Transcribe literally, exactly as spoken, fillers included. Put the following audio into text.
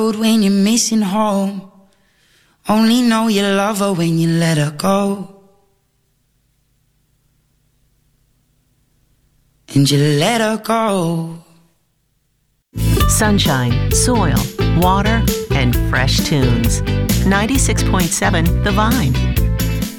When you're missing home, only know you love her when you let her go. And you let her go. Sunshine, soil, water, and fresh tunes. ninety-six point seven The Vine.